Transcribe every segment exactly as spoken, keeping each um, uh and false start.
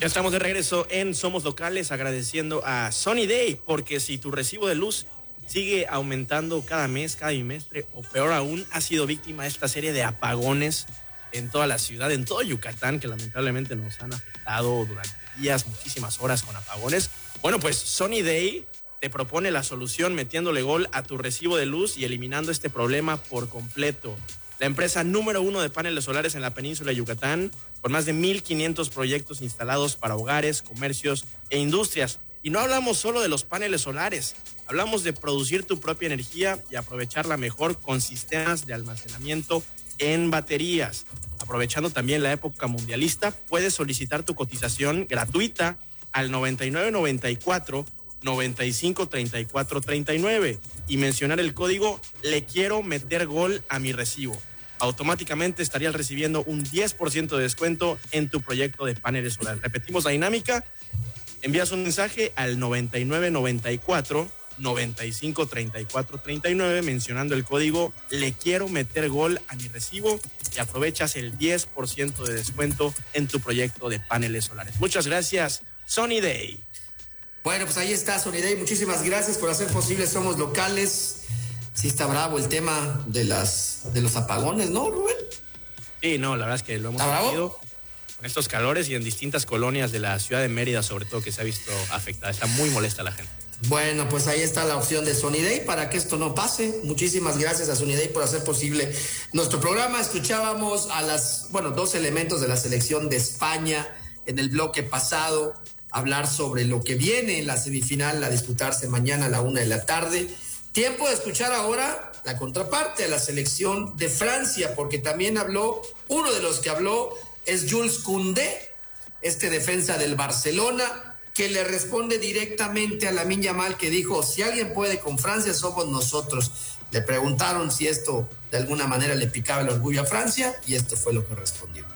Ya estamos de regreso en Somos Locales, agradeciendo a Sunny Day, porque si tu recibo de luz sigue aumentando cada mes, cada bimestre, o peor aún, ha sido víctima de esta serie de apagones en toda la ciudad, en todo Yucatán, que lamentablemente nos han afectado durante días, muchísimas horas con apagones. Bueno, pues Sunny Day te propone la solución metiéndole gol a tu recibo de luz y eliminando este problema por completo. La empresa número uno de paneles solares en la península de Yucatán, con más de mil quinientos proyectos instalados para hogares, comercios e industrias. Y no hablamos solo de los paneles solares, hablamos de producir tu propia energía y aprovecharla mejor con sistemas de almacenamiento en baterías. Aprovechando también la época mundialista, puedes solicitar tu cotización gratuita al noventa y nueve noventa y cuatro noventa y cinco treinta y cuatro treinta y nueve y mencionar el código "le quiero meter gol a mi recibo". Automáticamente estarías recibiendo un diez por ciento de descuento en tu proyecto de paneles solares. Repetimos la dinámica: envías un mensaje al noventa y nueve noventa y cuatro noventa y cinco treinta y cuatro treinta y nueve mencionando el código "le quiero meter gol a mi recibo" y aprovechas el diez por ciento de descuento en tu proyecto de paneles solares. Muchas gracias, Sunny Day. Bueno, pues ahí está, Sunny Day. Muchísimas gracias por hacer posible Somos Locales. Sí está bravo el tema de las de los apagones, ¿no, Rubén? Sí, no, la verdad es que lo hemos tenido con estos calores y en distintas colonias de la ciudad de Mérida, sobre todo, que se ha visto afectada. Está muy molesta la gente. Bueno, pues ahí está la opción de Sunny Day para que esto no pase. Muchísimas gracias a Sunny Day por hacer posible nuestro programa. Escuchábamos a las, bueno, dos elementos de la selección de España en el bloque pasado, hablar sobre lo que viene en la semifinal a disputarse mañana a la una de la tarde. Tiempo de escuchar ahora la contraparte de la selección de Francia, porque también habló, uno de los que habló es Jules Koundé, este defensa del Barcelona, que le responde directamente a Lamine Yamal, que dijo: si alguien puede con Francia somos nosotros. Le preguntaron si esto de alguna manera le picaba el orgullo a Francia, y esto fue lo que respondió.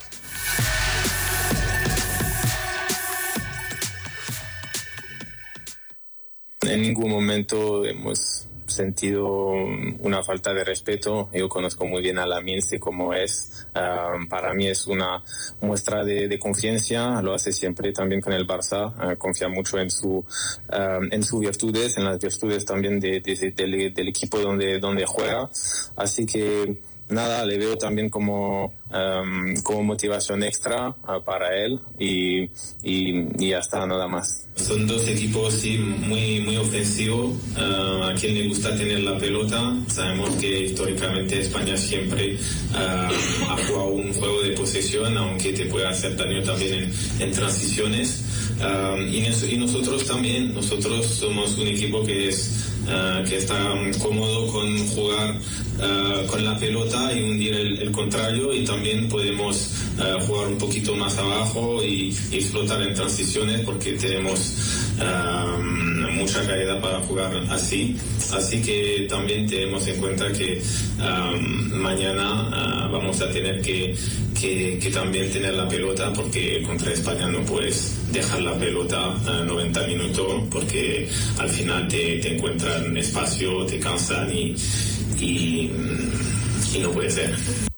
En ningún momento hemos sentido una falta de respeto. Yo conozco muy bien a Lamine, sé cómo es. Uh, para mí es una muestra de, de confianza. Lo hace siempre también con el Barça. Uh, confía mucho en su uh, en sus virtudes, en las virtudes también de, de, de, de, del equipo donde donde juega. Así que nada, le veo también como um, como motivación extra uh, para él y, y y ya está, nada más. Son dos equipos sí, muy, muy ofensivos, uh, a quien le gusta tener la pelota. Sabemos que históricamente España siempre uh, ha jugado un juego de posesión, aunque te puede hacer daño también en, en transiciones. Uh, y, nos, y nosotros también, nosotros somos un equipo que es uh, que está cómodo con jugar uh, con la pelota y hundir el, el contrario, y también podemos uh, jugar un poquito más abajo y, y explotar en transiciones, porque tenemos Uh, mucha calidad para jugar así. Así que también tenemos en cuenta que um, mañana uh, vamos a tener que, que, que también tener la pelota, porque contra España no puedes dejar la pelota uh, noventa minutos, porque al final te, te encuentran espacio, te cansan y, y, y no puede ser.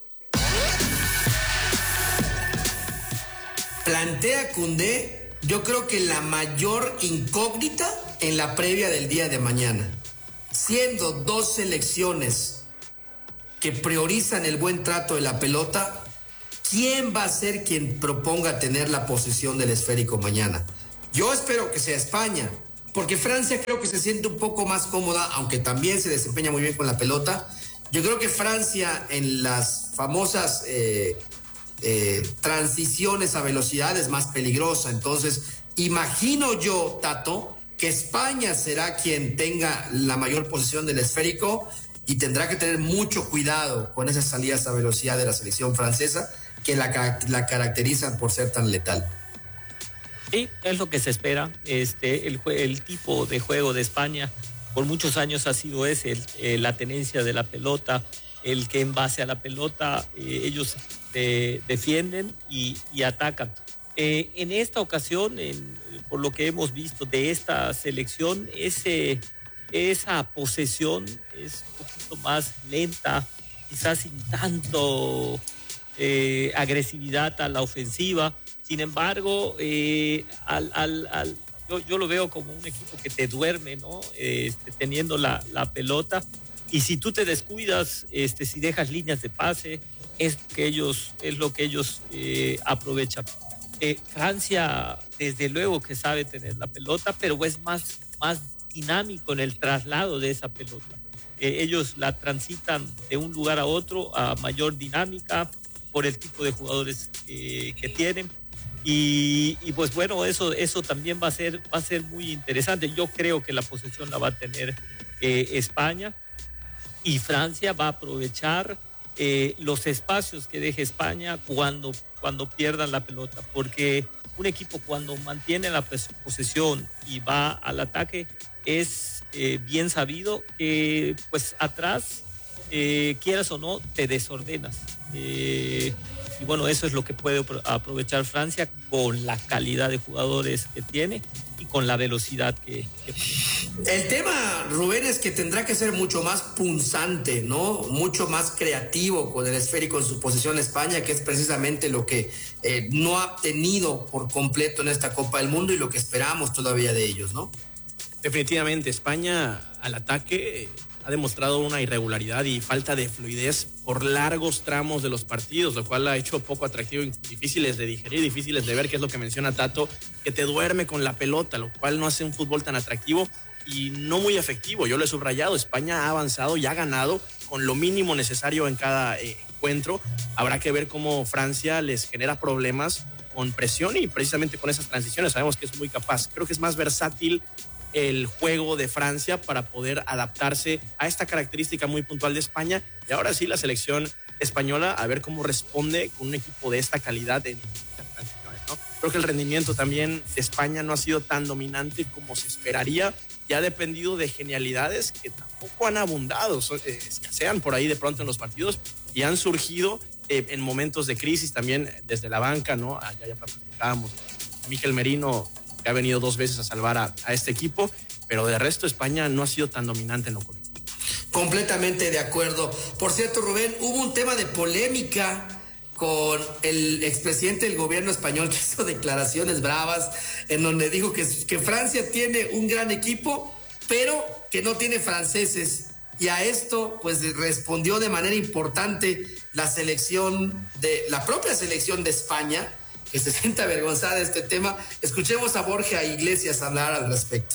Plantea Koundé, yo creo que la mayor incógnita en la previa del día de mañana. Siendo dos selecciones que priorizan el buen trato de la pelota, ¿quién va a ser quien proponga tener la posesión del esférico mañana? Yo espero que sea España, porque Francia creo que se siente un poco más cómoda, aunque también se desempeña muy bien con la pelota. Yo creo que Francia, en las famosas Eh, Eh, transiciones a velocidad, es más peligrosa. Entonces imagino yo, Tato, que España será quien tenga la mayor posesión del esférico y tendrá que tener mucho cuidado con esas salidas a velocidad de la selección francesa, que la, la caracterizan por ser tan letal. Sí, es lo que se espera. Este, el, el tipo de juego de España por muchos años ha sido ese, el, eh, la tenencia de la pelota, el que en base a la pelota eh, ellos eh, defienden y, y atacan. Eh, en esta ocasión, en, por lo que hemos visto de esta selección, ese, esa posesión es un poquito más lenta, quizás sin tanto eh, agresividad a la ofensiva. Sin embargo, eh, al, al, al, yo, yo lo veo como un equipo que te duerme, ¿no? Este, teniendo la, la pelota. Y si tú te descuidas, este, si dejas líneas de pase, es, que ellos, es lo que ellos eh, aprovechan. Eh, Francia, desde luego que sabe tener la pelota, pero es más, más dinámico en el traslado de esa pelota. Eh, ellos la transitan de un lugar a otro a mayor dinámica por el tipo de jugadores eh, que tienen. Y, y pues bueno, eso, eso también va a ser, va a ser muy interesante. Yo creo que la posesión la va a tener eh, España, y Francia va a aprovechar eh, los espacios que deje España cuando, cuando pierdan la pelota, porque un equipo cuando mantiene la posesión y va al ataque es eh, bien sabido que pues atrás, eh, quieras o no, te desordenas. Eh, y bueno, eso es lo que puede aprovechar Francia con la calidad de jugadores que tiene y con la velocidad que, que tiene. El tema, Rubén, es que tendrá que ser mucho más punzante, ¿no? Mucho más creativo con el esférico en su posesión España, que es precisamente lo que eh, no ha tenido por completo en esta Copa del Mundo y lo que esperamos todavía de ellos, ¿no? Definitivamente, España al ataque ha demostrado una irregularidad y falta de fluidez por largos tramos de los partidos, lo cual ha hecho poco atractivo y difíciles de digerir, difíciles de ver, que es lo que menciona Tato, que te duerme con la pelota, lo cual no hace un fútbol tan atractivo y no muy efectivo. Yo lo he subrayado, España ha avanzado y ha ganado con lo mínimo necesario en cada eh, encuentro. Habrá que ver cómo Francia les genera problemas con presión y precisamente con esas transiciones. Sabemos que es muy capaz. Creo que es más versátil el juego de Francia para poder adaptarse a esta característica muy puntual de España. Y ahora sí, la selección española, a ver cómo responde con un equipo de esta calidad en estas transiciones, ¿no? Creo que el rendimiento también de España no ha sido tan dominante como se esperaría y ha dependido de genialidades que tampoco han abundado, son, eh, escasean por ahí de pronto en los partidos y han surgido eh, en momentos de crisis también desde la banca, ¿no? Allá ya platicábamos, Mikel Merino, que ha venido dos veces a salvar a, a este equipo, pero de resto España no ha sido tan dominante en lo colectivo. Completamente de acuerdo. Por cierto, Rubén, hubo un tema de polémica con el expresidente del gobierno español que hizo declaraciones bravas en donde dijo que, que Francia tiene un gran equipo, pero que no tiene franceses. Y a esto pues respondió de manera importante la selección de la propia selección de España, que se siente avergonzada de este tema. Escuchemos a Borja Iglesias hablar al respecto.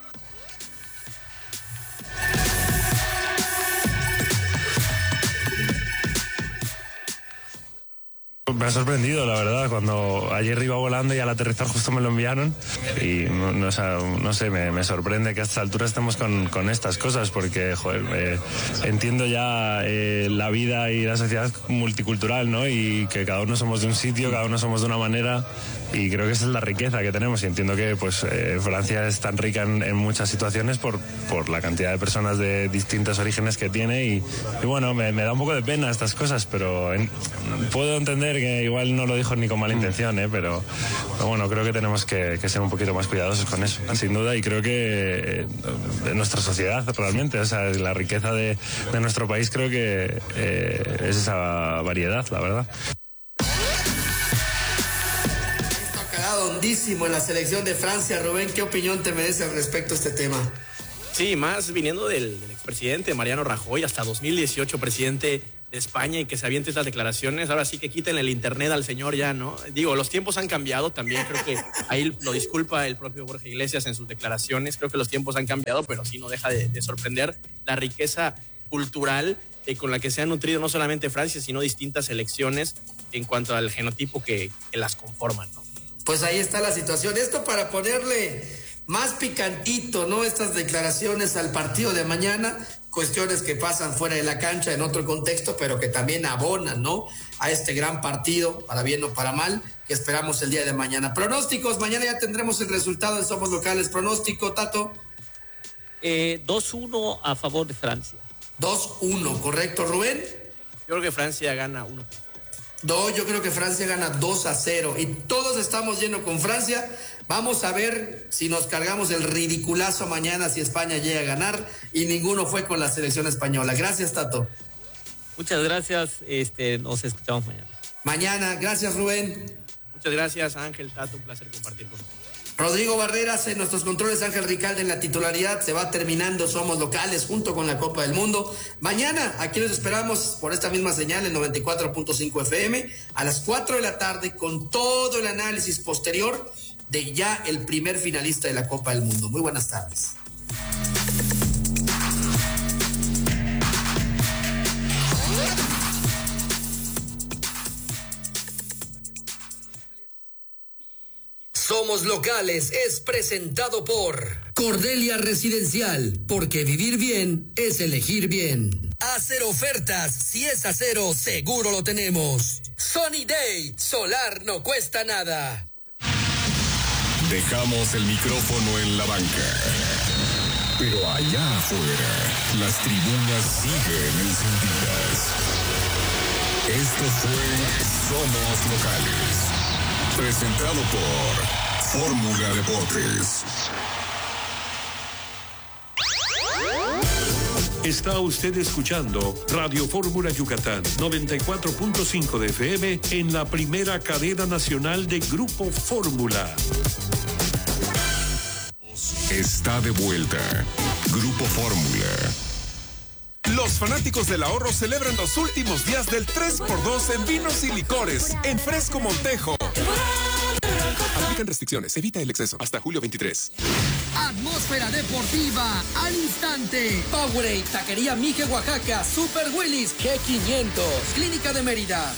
Me ha sorprendido, la verdad, cuando ayer iba volando y al aterrizar justo me lo enviaron y no, no, o sea, no sé, me, me sorprende que a esta altura estemos con, con estas cosas porque, joder, eh, entiendo ya eh, la vida y la sociedad multicultural, ¿no? Y que cada uno somos de un sitio, cada uno somos de una manera y creo que esa es la riqueza que tenemos y entiendo que pues eh, Francia es tan rica en, en muchas situaciones por, por la cantidad de personas de distintos orígenes que tiene y, y bueno, me, me da un poco de pena estas cosas, pero en, puedo entender que igual no lo dijo ni con mala intención, ¿eh? pero, pero bueno, creo que tenemos que, que ser un poquito más cuidadosos con eso, sin duda, y creo que de nuestra sociedad realmente, o sea, la riqueza de, de nuestro país creo que eh, es esa variedad, la verdad. Hondísimo en la selección de Francia. Rubén, ¿qué opinión te merece al respecto a este tema? Sí, más viniendo del, del expresidente Mariano Rajoy, hasta dos mil dieciocho presidente de España, y que se aviente estas declaraciones. Ahora sí que quiten el internet al señor ya, ¿no? Digo, los tiempos han cambiado también, creo que ahí lo disculpa el propio Borja Iglesias en sus declaraciones. Creo que los tiempos han cambiado, pero sí no deja de, de sorprender la riqueza cultural eh, con la que se ha nutrido no solamente Francia, sino distintas selecciones en cuanto al genotipo que, que las conforman, ¿no? Pues ahí está la situación. Esto para ponerle más picantito, ¿no? Estas declaraciones al partido de mañana, cuestiones que pasan fuera de la cancha en otro contexto, pero que también abonan, ¿no? A este gran partido, para bien o para mal, que esperamos el día de mañana. Pronósticos, mañana ya tendremos el resultado de Somos Locales. Pronóstico, Tato. Eh, dos uno a favor de Francia. dos uno, ¿correcto, Rubén? Yo creo que Francia gana uno. No, yo creo que Francia gana dos a cero y todos estamos yendo con Francia. Vamos a ver si nos cargamos el ridiculazo mañana si España llega a ganar y ninguno fue con la selección española. Gracias, Tato. Muchas gracias, este, nos escuchamos mañana. Mañana, gracias Rubén. Muchas gracias Ángel, Tato, un placer compartir con ustedes. Rodrigo Barreras en nuestros controles, Ángel Ricalde en la titularidad. Se va terminando Somos Locales junto con la Copa del Mundo. Mañana aquí los esperamos por esta misma señal en noventa y cuatro punto cinco F M a las cuatro de la tarde con todo el análisis posterior de ya el primer finalista de la Copa del Mundo. Muy buenas tardes. Somos Locales es presentado por Cordelia Residencial, porque vivir bien es elegir bien. Hacer ofertas, si es acero, seguro lo tenemos. Sunny Day, solar no cuesta nada. Dejamos el micrófono en la banca, pero allá afuera, las tribunas siguen encendidas. Esto fue Somos Locales, presentado por Fórmula Deportes. Está usted escuchando Radio Fórmula Yucatán, noventa y cuatro punto cinco de F M en la primera cadena nacional de Grupo Fórmula. Está de vuelta Grupo Fórmula. Los fanáticos del ahorro celebran los últimos días del tres por dos en vinos y licores en Fresco Montejo. Aplican restricciones, evita el exceso. Hasta julio veintitrés. Atmósfera deportiva al instante. Powerade, Taquería Mije Oaxaca, Super Willis, G quinientos, Clínica de Mérida.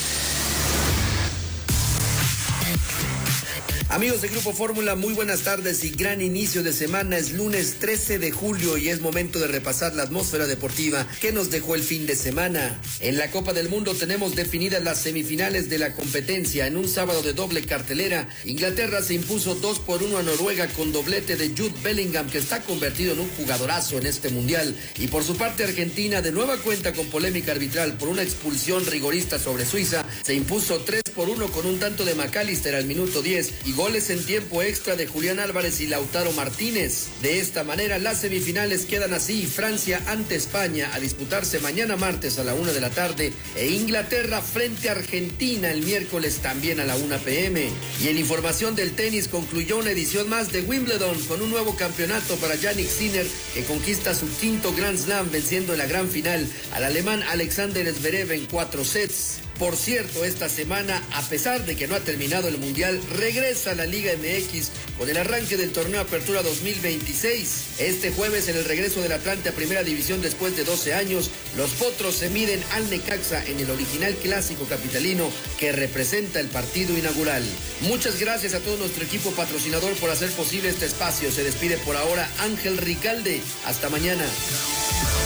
Amigos de Grupo Fórmula, muy buenas tardes y gran inicio de semana. Es lunes trece de julio y es momento de repasar la atmósfera deportiva que nos dejó el fin de semana. En la Copa del Mundo tenemos definidas las semifinales de la competencia. En un sábado de doble cartelera, Inglaterra se impuso dos por uno a Noruega con doblete de Jude Bellingham, que está convertido en un jugadorazo en este mundial. Y por su parte, Argentina, de nueva cuenta con polémica arbitral por una expulsión rigorista sobre Suiza, se impuso tres por uno con un tanto de McAllister al minuto diez y goles en tiempo extra de Julián Álvarez y Lautaro Martínez. De esta manera, las semifinales quedan así: Francia ante España a disputarse mañana martes a la una de la tarde e Inglaterra frente a Argentina el miércoles también a la una p m Y en información del tenis, concluyó una edición más de Wimbledon con un nuevo campeonato para Jannik Sinner, que conquista su quinto Grand Slam venciendo en la gran final al alemán Alexander Zverev en cuatro sets. Por cierto, esta semana, a pesar de que no ha terminado el Mundial, regresa a la Liga M X con el arranque del torneo Apertura dos mil veintiséis. Este jueves, en el regreso del Atlante a Primera División después de doce años, los Potros se miden al Necaxa en el original clásico capitalino que representa el partido inaugural. Muchas gracias a todo nuestro equipo patrocinador por hacer posible este espacio. Se despide por ahora Ángel Ricalde. Hasta mañana.